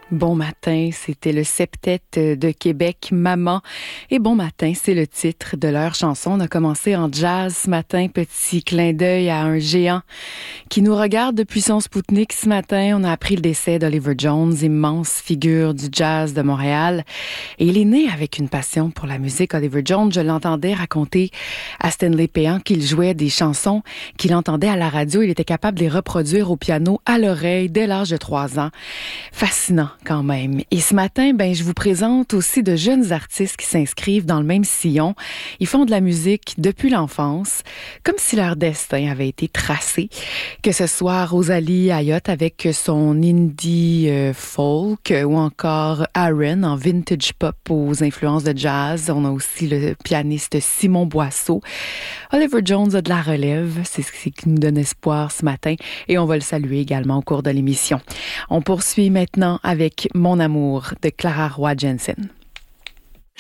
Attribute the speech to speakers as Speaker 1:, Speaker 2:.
Speaker 1: Bon matin, c'était le septet de Québec, Maman. Et bon matin, c'est le titre de leur chanson. On a commencé en jazz ce matin, petit clin d'œil à un géant qui nous regarde depuis son Spoutnik ce matin. On a appris le décès d'Oliver Jones, immense figure du jazz de Montréal. Et il est né avec une passion pour la musique. Oliver Jones, je l'entendais raconter à Stanley Péan qu'il jouait des chansons qu'il entendait à la radio. Il était capable de les reproduire au piano à l'oreille dès l'âge de 3 ans. Fascinant quand même. Et ce matin, je vous présente aussi de jeunes artistes qui s'inscrivent dans le même sillon. Ils font de la musique depuis l'enfance, comme si leur destin avait été tracé. Que ce soit Rosalie Ayotte avec son indie folk ou encore Aaron en vintage pop aux influences de jazz. On a aussi le pianiste Simon Boisseau. Oliver Jones a de la relève. C'est ce qui nous donne espoir ce matin et on va le saluer également au cours de l'émission. On poursuit maintenant avec Mon amour de Clara Roy Jensen.